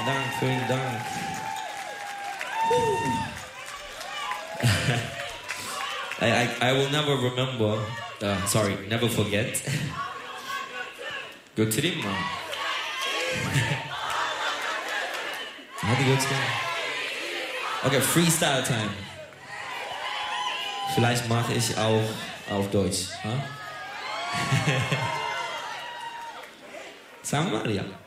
Vielen Dank, vielen Dank. I will never remember, never forget. Go to the man. How do you go? Okay, Freestyle Time. Vielleicht mache ich auch auf Deutsch. Huh? Sagen wir mal, ja.